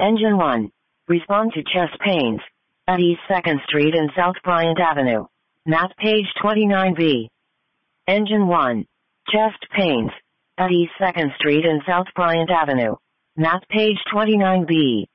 Engine 1. Respond to chest pains. At East 2nd Street and South Bryant Avenue. Map page 29B. Engine 1. Chest pains. At East 2nd Street and South Bryant Avenue. Map page 29B.